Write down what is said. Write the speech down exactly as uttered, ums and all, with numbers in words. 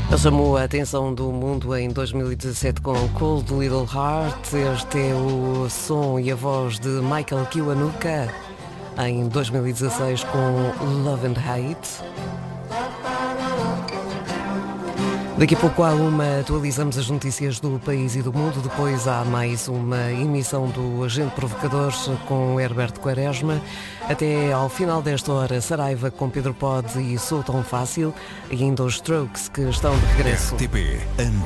Ele chamou a atenção do mundo em dois mil e dezassete com Cold Little Heart. Este é o som e a voz de Michael Kiwanuka em dois mil e dezasseis com Love and Hate. Daqui a pouco há uma, atualizamos as notícias do país e do mundo. Depois há mais uma emissão do Agente Provocador com Herberto Quaresma. Até ao final desta hora, Saraiva com Pedro Pod e Sou Tão Fácil. E ainda os Strokes que estão de regresso. R T P